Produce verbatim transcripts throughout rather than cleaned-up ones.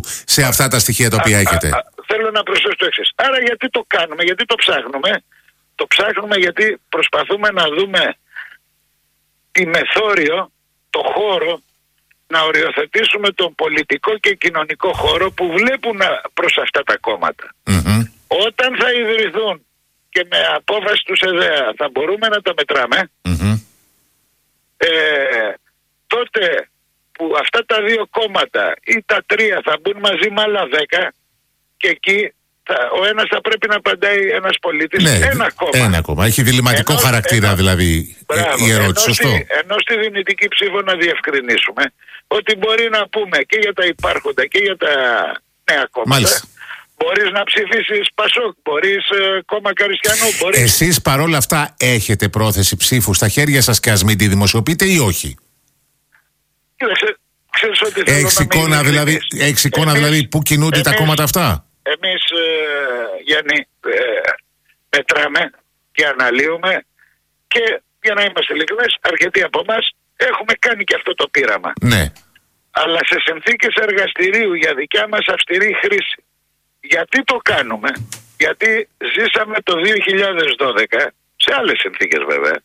σε αυτά τα στοιχεία τα οποία α, έχετε? Α, α, θέλω να προσθέσω το εξής. Άρα γιατί το κάνουμε, γιατί το ψάχνουμε? Το ψάχνουμε γιατί προσπαθούμε να δούμε τη μεθόριο, το χώρο, να οριοθετήσουμε τον πολιτικό και κοινωνικό χώρο που βλέπουν προς αυτά τα κόμματα. Mm-hmm. Όταν θα ιδρυθούν και με απόφαση του ΣΕΔΕΑ θα μπορούμε να τα μετράμε, mm-hmm. ε, τότε που αυτά τα δύο κόμματα ή τα τρία θα μπουν μαζί με άλλα δέκα και εκεί θα, ο ένας θα πρέπει να απαντάει ένας πολίτης, ναι, ένα κόμμα. Ένα κόμμα. Έχει διλημματικό ενώ, χαρακτήρα ενώ, δηλαδή μπράβο, η ερώτηση, ενώ σωστό. Στη, ενώ στη δυνητική ψήφο να διευκρινίσουμε ότι μπορεί να πούμε και για τα υπάρχοντα και για τα νέα κόμματα. Μάλιστα. Μπορείς να ψηφίσεις Πασόκ, μπορείς ε, κόμμα Καριστιανού, μπορείς... Εσείς παρόλα αυτά έχετε πρόθεση ψήφου στα χέρια σας και ας μην τη δημοσιοποιείτε ή όχι? Κοίταξε, ξέρεις ότι θέλω έχεις να εικόνα, δηλαδή, έχεις εικόνα εμείς, δηλαδή που κινούνται εμείς, τα κόμματα αυτά? Εμείς, ε, Γιάννη, ε, μετράμε και αναλύουμε και για να είμαστε ειλικρινές, αρκετοί από εμάς έχουμε κάνει και αυτό το πείραμα. Ναι. Αλλά σε συνθήκες εργαστηρίου για δικιά μας αυστηρή χρήση. Γιατί το κάνουμε? Γιατί ζήσαμε το δύο χιλιάδες δώδεκα, σε άλλες συνθήκες βέβαια,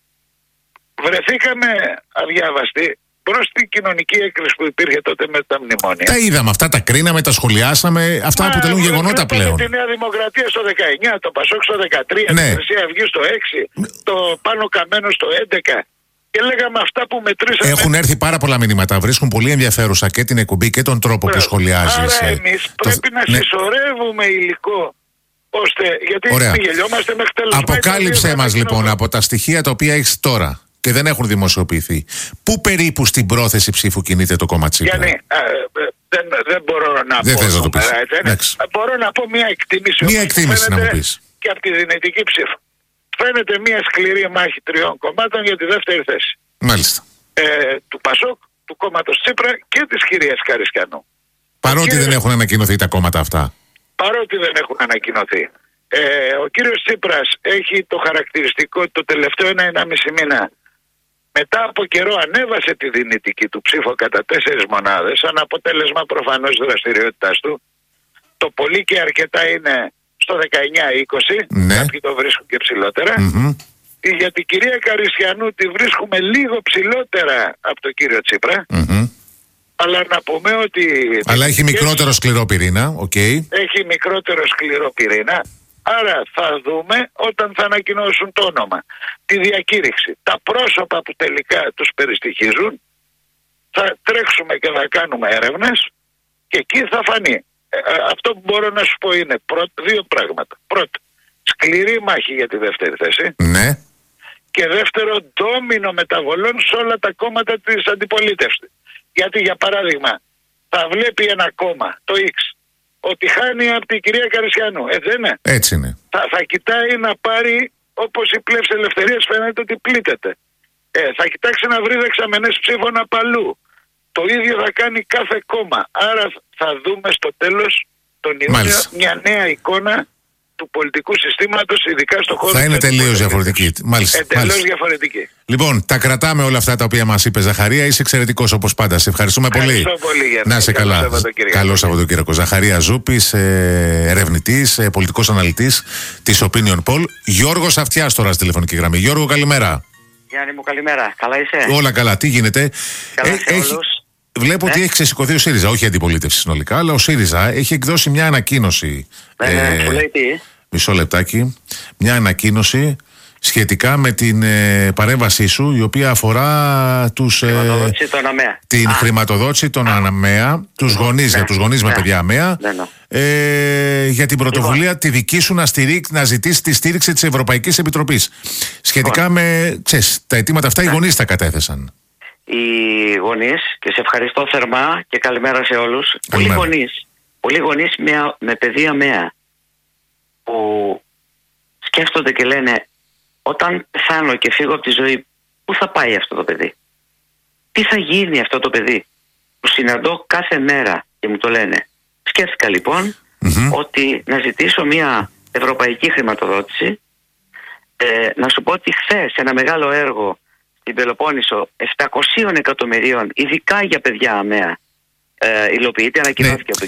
βρεθήκαμε αδιάβαστοι προς την κοινωνική έκρηξη που υπήρχε τότε με τα μνημόνια. Τα είδαμε αυτά, τα κρίναμε, τα σχολιάσαμε, αυτά Μα, αποτελούν γεγονότα πλέον. Τη Νέα Δημοκρατία στο δεκαεννιά, το Πασόκ στο δεκατρία, ναι. τη Χρυσή Αυγή στο έξι, το Πάνο Καμένο στο έντεκα. Και λέγαμε αυτά που μετρήσαμε. Έχουν έρθει πάρα πολλά μηνύματα. Βρίσκουν πολύ ενδιαφέρουσα και την εκπομπή και τον τρόπο Μπράβο. που σχολιάζεις. Άρα εμείς το... πρέπει να ναι. συσσωρεύουμε υλικό. Ώστε, γιατί Ωραία. μην γελιόμαστε μέχρι τέλος. Αποκάλυψέ μας λοιπόν από τα στοιχεία τα οποία έχεις τώρα και δεν έχουν δημοσιοποιηθεί. Πού περίπου στην πρόθεση ψήφου κινείται το κόμμα Τσίπρα? Γιάννη, ε, δεν, δεν μπορώ να δεν πω. Θες να το πεις. Μπορώ να πω μια εκτίμηση. Μια εκτίμηση να μου πεις. Και από τη δυνητική ψήφο. Φαίνεται μια σκληρή μάχη τριών κομμάτων για τη δεύτερη θέση. Μάλιστα. Ε, του Πασόκ, του κόμματος Τσίπρα και της κυρίας Καριστιανού. Παρότι κύριος... δεν έχουν ανακοινωθεί τα κόμματα αυτά. Παρότι δεν έχουν ανακοινωθεί. Ε, ο κύριος Τσίπρας έχει το χαρακτηριστικό το τελευταίο ένα-ενάμιση μήνα. Μετά από καιρό ανέβασε τη δυνητική του ψήφο κατά τέσσερις μονάδες, σαν αποτέλεσμα προφανώς δραστηριότητάς του. Το πολύ και αρκετά είναι στο δεκαεννιά είκοσι, ναι. κάποιοι το βρίσκουν και ψηλότερα. Mm-hmm. Για την κυρία Καριστιανού τη βρίσκουμε λίγο ψηλότερα από τον κύριο Τσίπρα. Mm-hmm. Αλλά να πούμε ότι... Αλλά έχει μικρότερο σκληρό πυρήνα, okay. Έχει μικρότερο σκληρό πυρήνα. Άρα θα δούμε όταν θα ανακοινώσουν το όνομα, τη διακήρυξη, τα πρόσωπα που τελικά τους περιστοιχίζουν. Θα τρέξουμε και θα κάνουμε έρευνες και εκεί θα φανεί. Ε, αυτό που μπορώ να σου πω είναι πρώτο, δύο πράγματα. Πρώτο, σκληρή μάχη για τη δεύτερη θέση. Ναι. Και δεύτερο, ντόμινο μεταβολών σε όλα τα κόμματα της αντιπολίτευσης. Γιατί για παράδειγμα θα βλέπει ένα κόμμα, το X, ότι χάνει από την κυρία Καριστιανού. Ε, δεν είναι. Έτσι είναι. Θα, θα κοιτάει να πάρει, όπως η πλεύση ελευθερίας φαίνεται ότι πλήττεται. Ε, θα κοιτάξει να βρει δεξαμενές ψήφων απαλού. Το ίδιο θα κάνει κάθε κόμμα. Άρα θα δούμε στο τέλος τον Ιούνιο μια νέα εικόνα του πολιτικού συστήματος, ειδικά στο χώρο. Θα είναι τελείως διαφορετική. Μάλιστα. Εντελώς Μάλιστα. διαφορετική. Λοιπόν, τα κρατάμε όλα αυτά τα οποία μας είπε, Ζαχαρία. Είσαι εξαιρετικός όπως πάντα. Σε ευχαριστούμε πολύ. πολύ να είσαι καλά. Καλό Σαββατοκύριακο. Ζαχαρία Ζούπης, ερευνητής, πολιτικός αναλυτής της Opinion Poll. Γιώργος Αυτιάς τώρα στη τηλεφωνική γραμμή. Γιώργο, καλημέρα. Γιάννη μου, καλημέρα. Καλά είσαι? Όλα καλά. Τι γίνεται? Καλά σε έχει... όλους. Βλέπω ναι. ότι έχει ξεσηκωθεί ο ΣΥΡΙΖΑ, όχι η αντιπολίτευση συνολικά, αλλά ο ΣΥΡΙΖΑ έχει εκδώσει μια ανακοίνωση. Ναι, ναι, ε, σου λέει τι. Μισό λεπτάκι. Μια ανακοίνωση σχετικά με την ε, παρέμβασή σου, η οποία αφορά τους, ε, τον ΑΜΕΑ. την Α. χρηματοδότηση των ΑΜΕΑ, τους γονείς, ναι. για τους γονείς ναι. με παιδιά ΑΜΕΑ, ναι, ναι. Ε, για την πρωτοβουλία λοιπόν. τη δική σου να, στηρίξ, να ζητήσει τη στήριξη της Ευρωπαϊκής Επιτροπής. Σχετικά λοιπόν. με ξέρεις, τα αιτήματα αυτά, ναι. οι γονείς τα κατέθεσαν. Οι γονείς, και σε ευχαριστώ θερμά και καλημέρα σε όλους. Πολλοί γονείς, πολλοί γονείς με, με παιδιά ΑΜΕΑ που σκέφτονται και λένε, όταν πεθάνω και φύγω από τη ζωή, πού θα πάει αυτό το παιδί? Τι θα γίνει αυτό το παιδί? Που συναντώ κάθε μέρα και μου το λένε. Σκέφτηκα λοιπόν mm-hmm. ότι να ζητήσω μια ευρωπαϊκή χρηματοδότηση. Ε, να σου πω ότι χθες ένα μεγάλο έργο στην Πελοπόννησο επτακόσια εκατομμυρίων ειδικά για παιδιά ΑΜΕΑ ε, υλοποιείται, ανακοινώθηκε ναι. από τον